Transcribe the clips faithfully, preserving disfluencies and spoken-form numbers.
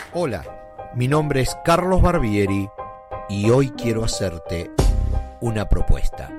Hola, mi nombre es Carlos Barbieri y hoy quiero hacerte una propuesta.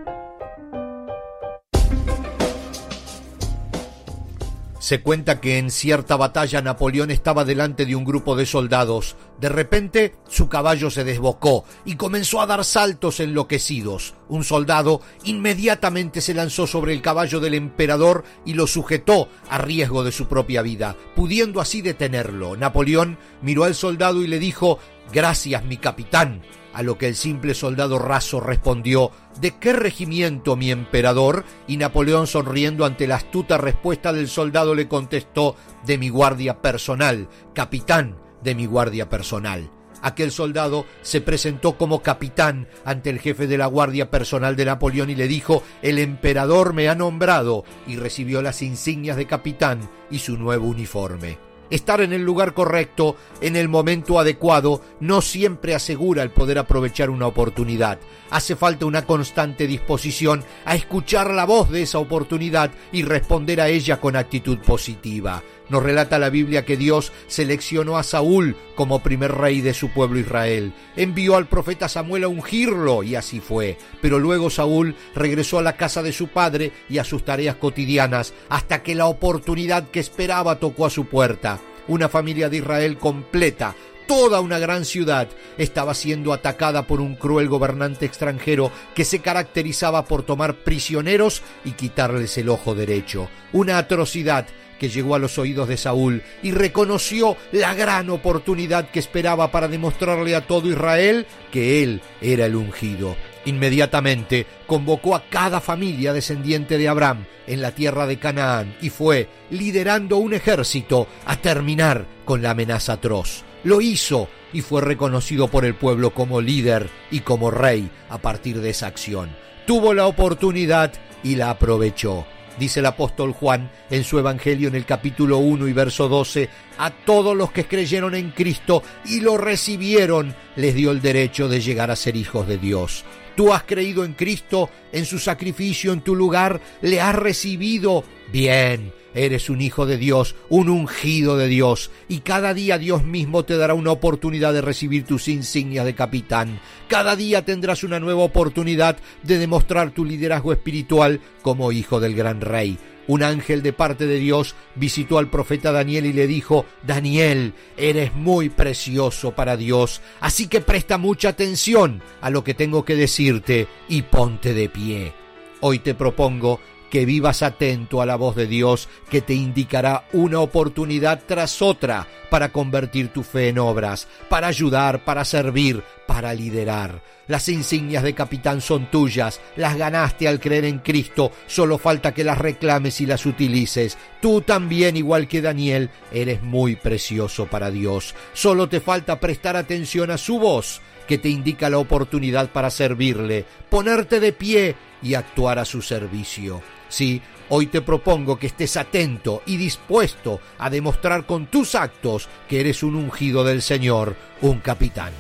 Se cuenta que en cierta batalla Napoleón estaba delante de un grupo de soldados. De repente su caballo se desbocó y comenzó a dar saltos enloquecidos. Un soldado inmediatamente se lanzó sobre el caballo del emperador y lo sujetó a riesgo de su propia vida, pudiendo así detenerlo. Napoleón miró al soldado y le dijo: «Gracias, mi capitán». A lo que el simple soldado raso respondió: «¿De qué regimiento, mi emperador?». Y Napoleón, sonriendo ante la astuta respuesta del soldado, le contestó: «De mi guardia personal, capitán de mi guardia personal». Aquel soldado se presentó como capitán ante el jefe de la guardia personal de Napoleón y le dijo: «El emperador me ha nombrado», y recibió las insignias de capitán y su nuevo uniforme. Estar en el lugar correcto, en el momento adecuado, no siempre asegura el poder aprovechar una oportunidad. Hace falta una constante disposición a escuchar la voz de esa oportunidad y responder a ella con actitud positiva. Nos relata la Biblia que Dios seleccionó a Saúl como primer rey de su pueblo Israel. Envió al profeta Samuel a ungirlo y así fue. Pero luego Saúl regresó a la casa de su padre y a sus tareas cotidianas hasta que la oportunidad que esperaba tocó a su puerta. Una familia de Israel completa, toda una gran ciudad, estaba siendo atacada por un cruel gobernante extranjero que se caracterizaba por tomar prisioneros y quitarles el ojo derecho. Una atrocidad que llegó a los oídos de Saúl y reconoció la gran oportunidad que esperaba para demostrarle a todo Israel que él era el ungido. Inmediatamente convocó a cada familia descendiente de Abraham en la tierra de Canaán y fue liderando un ejército a terminar con la amenaza atroz. Lo hizo y fue reconocido por el pueblo como líder y como rey a partir de esa acción. Tuvo la oportunidad y la aprovechó. Dice el apóstol Juan en su Evangelio en el capítulo uno y verso doce: «A todos los que creyeron en Cristo y lo recibieron, les dio el derecho de llegar a ser hijos de Dios». Tú has creído en Cristo, en su sacrificio en tu lugar, le has recibido. Bien, eres un hijo de Dios, un ungido de Dios, y cada día Dios mismo te dará una oportunidad de recibir tus insignias de capitán. Cada día tendrás una nueva oportunidad de demostrar tu liderazgo espiritual como hijo del gran rey. Un ángel de parte de Dios visitó al profeta Daniel y le dijo: «Daniel, eres muy precioso para Dios, así que presta mucha atención a lo que tengo que decirte y ponte de pie». Hoy te propongo que vivas atento a la voz de Dios que te indicará una oportunidad tras otra para convertir tu fe en obras, para ayudar, para servir, para liderar. Las insignias de capitán son tuyas, las ganaste al creer en Cristo, solo falta que las reclames y las utilices. Tú también, igual que Daniel, eres muy precioso para Dios. Solo te falta prestar atención a su voz, que te indica la oportunidad para servirle, ponerte de pie y actuar a su servicio. Sí, hoy te propongo que estés atento y dispuesto a demostrar con tus actos que eres un ungido del Señor, un capitán.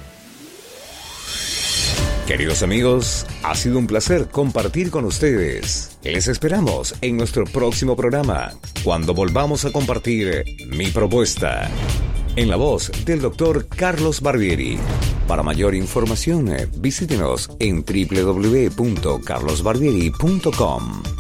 Queridos amigos, ha sido un placer compartir con ustedes. Les esperamos en nuestro próximo programa, cuando volvamos a compartir Mi Propuesta, en la voz del doctor Carlos Barbieri. Para mayor información, visítenos en doble u doble u doble u punto carlos barbieri punto com.